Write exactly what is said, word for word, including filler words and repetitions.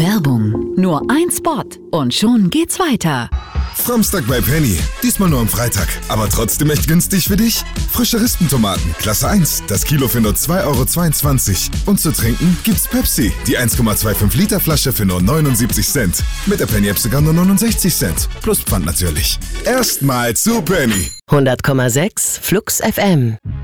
Werbung. Nur ein Spot und schon geht's weiter. Framstag bei Penny. Diesmal nur am Freitag. Aber trotzdem echt günstig für dich. Frische Rispentomaten, Klasse eins. Das Kilo für nur zwei Euro zweiundzwanzig. Und zu trinken gibt's Pepsi. Die eins Komma fünfundzwanzig Liter Flasche für nur neunundsiebzig Cent. Mit der Penny-App sogar nur neunundsechzig Cent. Plus Pfand natürlich. Erstmal zu Penny. hundert Komma sechs Flux F M.